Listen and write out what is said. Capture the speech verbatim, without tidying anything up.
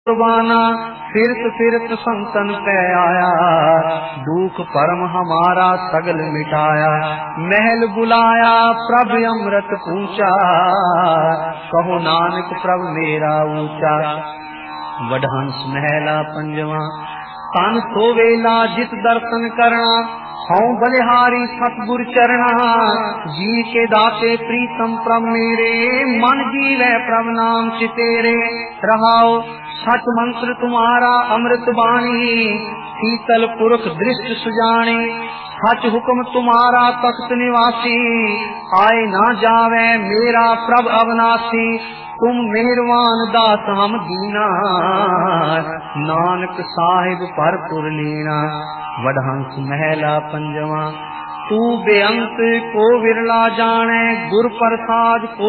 कुर्बाना फिरत फिरत संतन पे आया, दुख परम हमारा सगल मिटाया। महल बुलाया प्रभ अमृत पूछा, कहो नानक प्रभ मेरा ऊंचा। वडहंस महला पंजवा, तन सोवेला जित दर्शन करना, हूँ बलिहारी सतगुर चरणा। जी के दाते प्रीतम प्रभ मेरे, मन जीवे प्रभ नाम चितेरे। रहाओ सच मंत्र तुम्हारा अमृत बाणी, शीतल पुरख दृष्ट सुजाने। सच हुक्म तुम्हारा तख्त निवासी, आए ना जावे मेरा प्रभ अविनाशी। तुम मेहरबान दास हम दीना, नानक साहिब परपुर लीना। वडहंस महला पंजवा, तू बेअंत को विरला जाने, गुर प्रसाद को